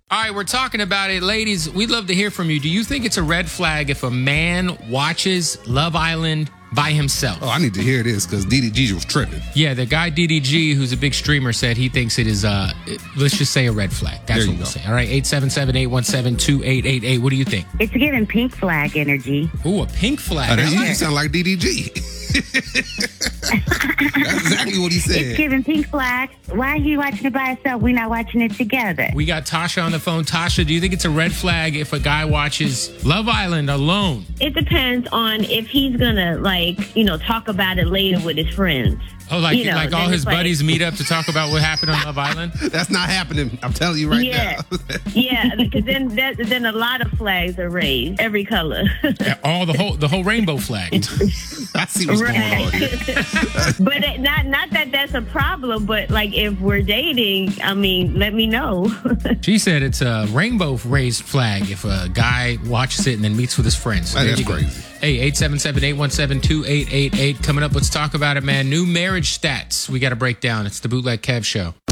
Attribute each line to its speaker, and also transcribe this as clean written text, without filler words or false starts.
Speaker 1: All right, we're talking about it. Ladies, we'd love to hear from you. Do you think it's a red flag if a man watches Love Island by himself?
Speaker 2: Oh, I need to hear this because DDG was tripping.
Speaker 1: Yeah, the guy DDG, who's a big streamer, said he thinks it is, let's just say a red flag. That's what we'll say. All right, 877-817-2888. What do you think?
Speaker 3: It's giving pink flag energy.
Speaker 1: Ooh, a pink flag.
Speaker 2: You sound like DDG. That's exactly what he said.
Speaker 3: It's giving pink flag. Why are you watching it by yourself? We're not watching it together.
Speaker 1: We got Tasha on the phone. Tasha, do you think it's a red flag if a guy watches Love Island alone?
Speaker 4: It depends on if he's gonna talk about it later with his friends.
Speaker 1: Oh, like all his buddies meet up to talk about what happened on Love Island?
Speaker 2: That's not happening. I'm telling you right now.
Speaker 4: Yeah, because then a lot of flags are raised, every color.
Speaker 1: All the whole rainbow flag.
Speaker 2: I see what's going on here.
Speaker 4: But not that that's a problem, but like if we're dating, I mean, let me know.
Speaker 1: She said it's a rainbow raised flag if a guy watches it and then meets with his friends. So
Speaker 2: that's crazy.
Speaker 1: Hey, 877-817-2888. Coming up, let's talk about it, man. New marriage stats. We got to break down. It's the Bootleg Kev Show.